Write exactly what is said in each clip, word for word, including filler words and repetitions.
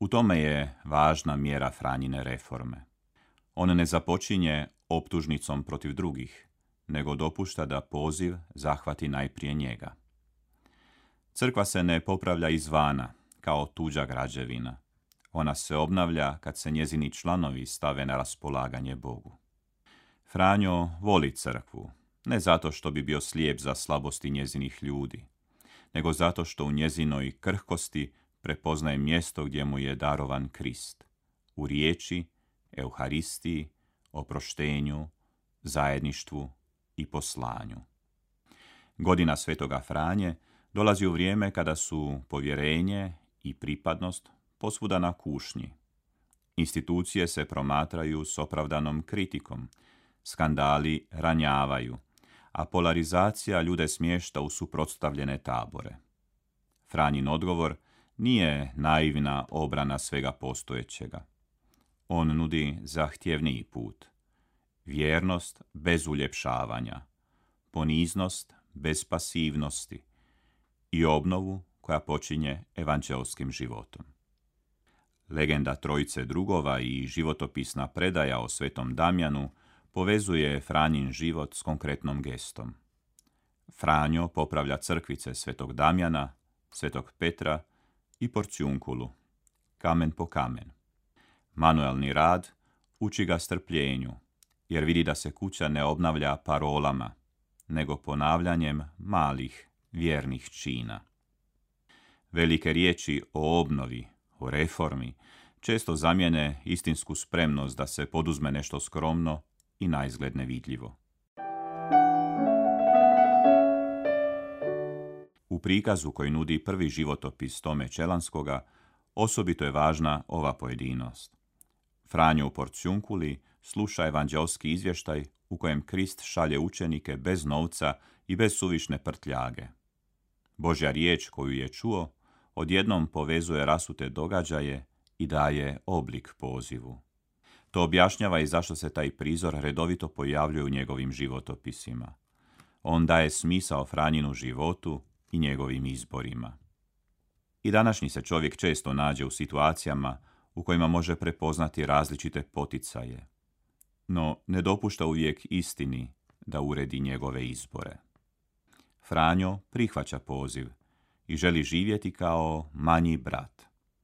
tome je važna mjera Franjine reforme. On ne započinje optužnicom protiv drugih, nego dopušta da poziv zahvati najprije njega. Crkva se ne popravlja izvana, kao tuđa građevina. Ona se obnavlja kad se njezini članovi stave na raspolaganje Bogu. Franjo voli crkvu, ne zato što bi bio slijep za slabosti njezinih ljudi, nego zato što u njezinoj krhkosti prepoznaje mjesto gdje mu je darovan Krist, u riječi, Euharistiji, oproštenju, zajedništvu i poslanju. Godina Svetoga Franje dolazi u vrijeme kada su povjerenje i pripadnost posvuda na kušnji. Institucije se promatraju s opravdanom kritikom, skandali ranjavaju, a polarizacija ljude smješta u suprotstavljene tabore. Franjin odgovor nije naivna obrana svega postojećega. On nudi zahtjevniji put. Vjernost bez uljepšavanja, poniznost bez pasivnosti i obnovu koja počinje evanđelskim životom. Legenda Trojice drugova i životopisna predaja o Svetom Damjanu povezuje Franjin život s konkretnom gestom. Franjo popravlja crkvice Svetog Damjana, Svetog Petra i Porciunkulu, kamen po kamen. Manuelni rad uči ga strpljenju, jer vidi da se kuća ne obnavlja parolama, nego ponavljanjem malih vjernih čina. Velike riječi o obnovi, o reformi, često zamijene istinsku spremnost da se poduzme nešto skromno i naizgled nevidljivo. U prikazu koji nudi prvi životopis Tome Čelanskoga osobito je važna ova pojedinost. Franjo u Porciunkuli sluša evanđelski izvještaj u kojem Krist šalje učenike bez novca i bez suvišne prtljage. Božja riječ koju je čuo odjednom povezuje rasute događaje i daje oblik pozivu. To objašnjava i zašto se taj prizor redovito pojavljuje u njegovim životopisima. On daje smisao Franjinu životu i njegovim izborima. I današnji se čovjek često nađe u situacijama u kojima može prepoznati različite poticaje, no ne dopušta uvijek istini da uredi njegove izbore. Franjo prihvaća poziv i želi živjeti kao manji brat.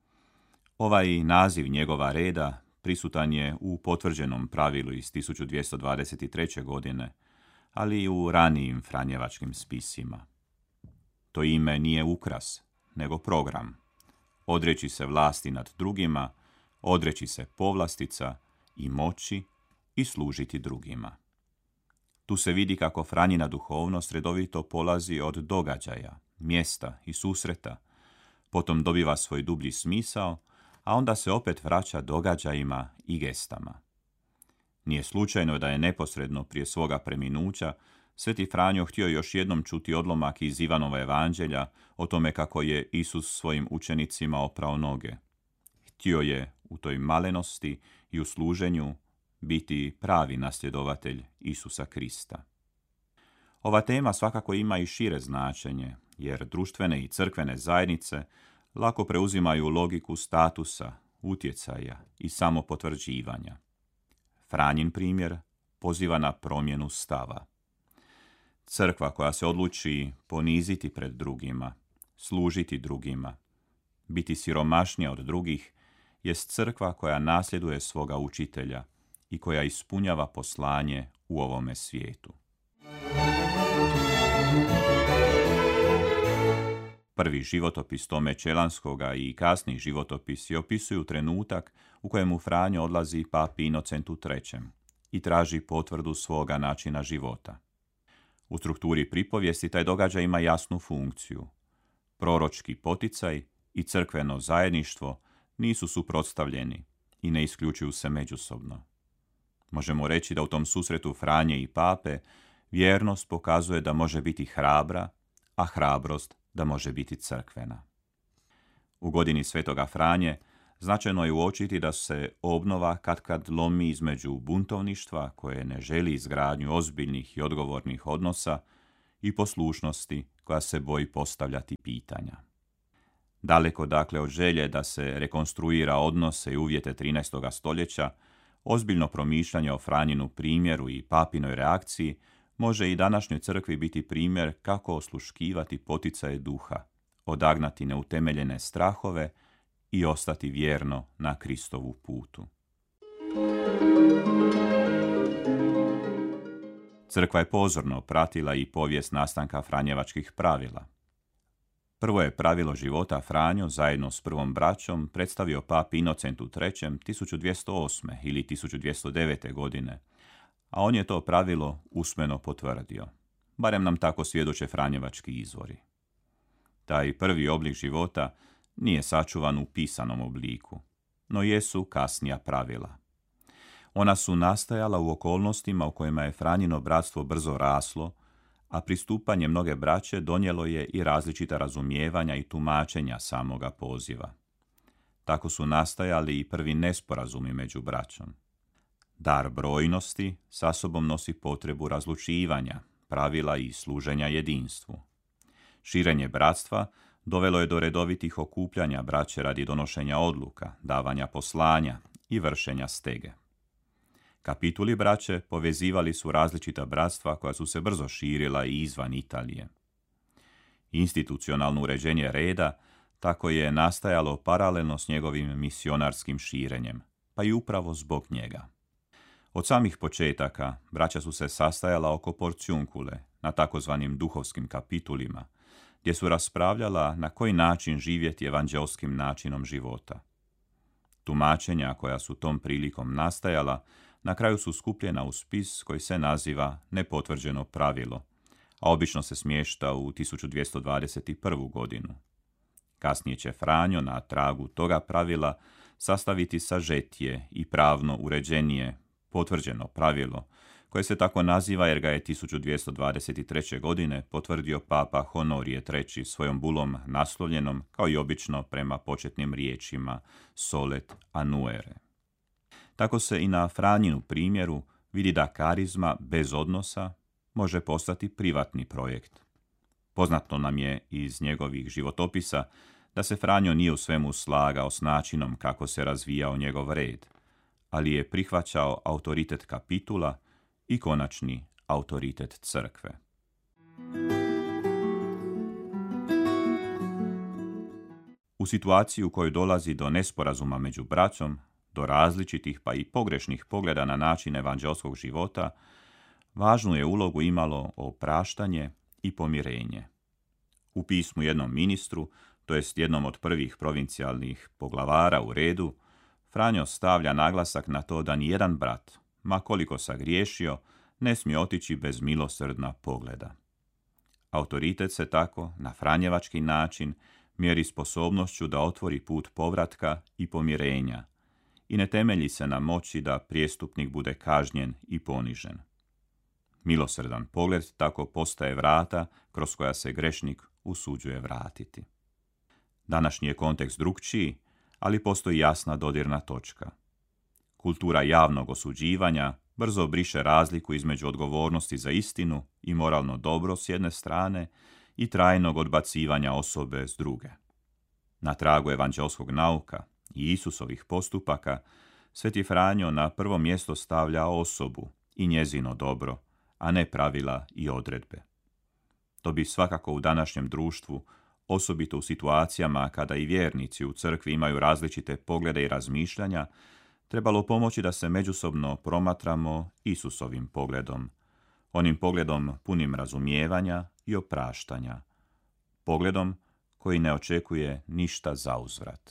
Ovaj naziv njegova reda prisutan je u potvrđenom pravilu iz tisuću dvjesto dvadeset treće. godine, ali i u ranijim franjevačkim spisima. To ime nije ukras, nego program. Odreći se vlasti nad drugima, odreći se povlastica i moći i služiti drugima. Tu se vidi kako Franjina duhovnost redovito polazi od događaja, mjesta i susreta, potom dobiva svoj dublji smisao, a onda se opet vraća događajima i gestama. Nije slučajno da je neposredno prije svoga preminuća Sveti Franjo htio još jednom čuti odlomak iz Ivanova evanđelja o tome kako je Isus svojim učenicima oprao noge. Htio je u toj malenosti i u služenju biti pravi nasljedovatelj Isusa Krista. Ova tema svakako ima i šire značenje, jer društvene i crkvene zajednice lako preuzimaju logiku statusa, utjecaja i samopotvrđivanja. Franjin primjer poziva na promjenu stava. Crkva koja se odluči poniziti pred drugima, služiti drugima, biti siromašnija od drugih, jest crkva koja nasljeduje svoga učitelja i koja ispunjava poslanje u ovome svijetu. Prvi životopis Tome Čelanskoga i kasni životopisi opisuju trenutak u kojemu Franjo odlazi papi Inocentu trećem i traži potvrdu svoga načina života. U strukturi pripovijesti taj događaj ima jasnu funkciju. Proročki poticaj i crkveno zajedništvo nisu suprotstavljeni i ne isključuju se međusobno. Možemo reći da u tom susretu Franje i pape vjernost pokazuje da može biti hrabra, a hrabrost da može biti crkvena. U godini Svetoga Franje značajno je uočiti da se obnova katkad lomi između buntovništva koje ne želi izgradnju ozbiljnih i odgovornih odnosa i poslušnosti koja se boji postavljati pitanja. Daleko dakle od želje da se rekonstruira odnose i uvjete trinaestog stoljeća, ozbiljno promišljanje o Franjinu primjeru i papinoj reakciji može i današnjoj crkvi biti primjer kako osluškivati poticaje duha, odagnati neutemeljene strahove i ostati vjerno na Kristovu putu. Crkva je pozorno pratila i povijest nastanka franjevačkih pravila. Prvo je pravilo života Franjo zajedno s prvom braćom predstavio papi Inocentu trećem tisuću dvjesto osme ili tisuću dvjesto devete godine, a on je to pravilo usmeno potvrdio. Barem nam tako svjedoče franjevački izvori. Taj prvi oblik života nije sačuvan u pisanom obliku, no jesu kasnija pravila. Ona su nastajala u okolnostima u kojima je Franjino bratstvo brzo raslo, a pristupanje mnoge braće donijelo je i različita razumijevanja i tumačenja samoga poziva. Tako su nastajali i prvi nesporazumi među braćom. Dar brojnosti sa sobom nosi potrebu razlučivanja, pravila i služenja jedinstvu. Širenje bratstva dovelo je do redovitih okupljanja braće radi donošenja odluka, davanja poslanja i vršenja stege. Kapituli braće povezivali su različita bratstva koja su se brzo širila i izvan Italije. Institucionalno uređenje reda tako je nastajalo paralelno s njegovim misionarskim širenjem, pa i upravo zbog njega. Od samih početaka braća su se sastajala oko porciunkule, na takozvanim duhovskim kapitulima, gdje su raspravljala na koji način živjeti evanđelskim načinom života. Tumačenja koja su tom prilikom nastajala na kraju su skupljena u spis koji se naziva nepotvrđeno pravilo, a obično se smješta u tisuću dvjesto dvadeset prvu godinu. Kasnije će Franjo na tragu toga pravila sastaviti sažetije i pravno uređenije, potvrđeno pravilo, koje se tako naziva jer ga je tisuću dvjesto dvadeset treće. godine potvrdio papa Honorije treći. svojom bulom naslovljenom, kao i obično prema početnim riječima solet annuere. Tako se i na Franjinu primjeru vidi da karizma bez odnosa može postati privatni projekt. Poznato nam je iz njegovih životopisa da se Franjo nije u svemu slagao s načinom kako se razvijao njegov red, ali je prihvaćao autoritet kapitula i konačni autoritet crkve. U situaciji u kojoj dolazi do nesporazuma među braćom, do različitih pa i pogrešnih pogleda na način evanđelskog života, važnu je ulogu imalo opraštanje i pomirenje. U pismu jednom ministru, to jest jednom od prvih provincijalnih poglavara u redu, Franjo stavlja naglasak na to da nijedan brat, ma koliko sagriješio, ne smije otići bez milosrdna pogleda. Autoritet se tako, na franjevački način, mjeri sposobnošću da otvori put povratka i pomirenja i ne temelji se na moći da prijestupnik bude kažnjen i ponižen. Milosrdan pogled tako postaje vrata kroz koja se grešnik usuđuje vratiti. Današnji je kontekst drukčiji, ali postoji jasna dodirna točka. Kultura javnog osuđivanja brzo briše razliku između odgovornosti za istinu i moralno dobro s jedne strane i trajnog odbacivanja osobe s druge. Na tragu evanđelskog nauka i Isusovih postupaka, Sveti Franjo na prvo mjesto stavlja osobu i njezino dobro, a ne pravila i odredbe. To bi svakako u današnjem društvu, osobito u situacijama kada i vjernici u crkvi imaju različite poglede i razmišljanja, trebalo pomoći da se međusobno promatramo Isusovim pogledom, onim pogledom punim razumijevanja i opraštanja, pogledom koji ne očekuje ništa zauzvrat.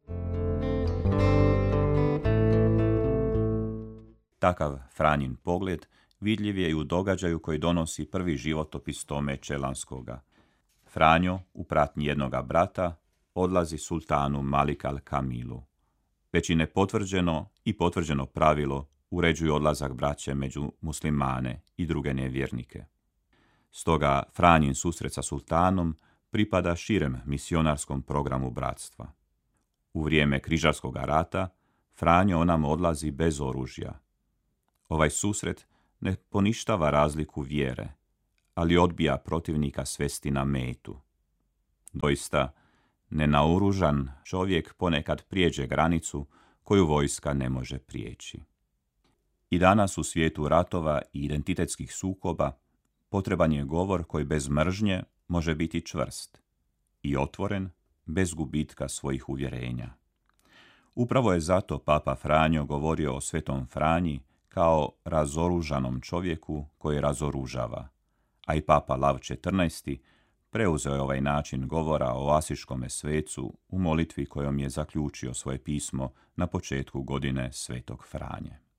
Takav Franjin pogled vidljiv je i u događaju koji donosi prvi životopis Tome Čelanskoga. Franjo, u pratnji jednoga brata, odlazi sultanu Malik al-Kamilu. Već i nepotvrđeno i potvrđeno pravilo uređuju odlazak braće među muslimane i druge nevjernike. Stoga Franjin susret sa sultanom pripada širem misionarskom programu bratstva. U vrijeme križarskog rata Franjo onamo odlazi bez oružja. Ovaj susret ne poništava razliku vjere, ali odbija protivnika svesti na metu. Doista, Nenaoružan čovjek ponekad prijeđe granicu koju vojska ne može prijeći. I danas u svijetu ratova i identitetskih sukoba potreban je govor koji bez mržnje može biti čvrst i otvoren bez gubitka svojih uvjerenja. Upravo je zato Papa Franjo govorio o Svetom Franji kao razoružanom čovjeku koji razoružava, a i Papa Lav četrnaesti preuzeo je ovaj način govora o asiškome svecu u molitvi kojom je zaključio svoje pismo na početku godine Svetog Franje.